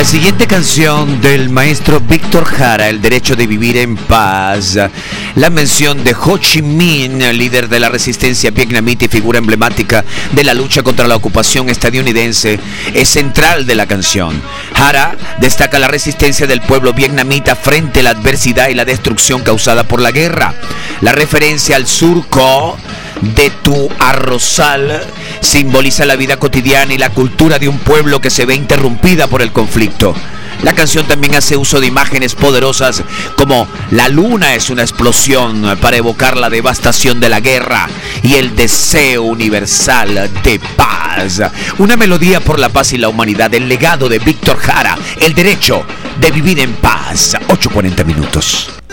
La siguiente canción del maestro Víctor Jara, El derecho de vivir en paz. La mención de Ho Chi Minh, líder de la resistencia vietnamita y figura emblemática de la lucha contra la ocupación estadounidense, es central de la canción. Jara destaca la resistencia del pueblo vietnamita frente a la adversidad y la destrucción causada por la guerra. La referencia al surco de tu arrozal simboliza la vida cotidiana y la cultura de un pueblo que se ve interrumpida por el conflicto. La canción también hace uso de imágenes poderosas como la luna es una explosión para evocar la devastación de la guerra y el deseo universal de paz. Una melodía por la paz y la humanidad, el legado de Víctor Jara, El derecho de vivir en paz. 8:40 minutos.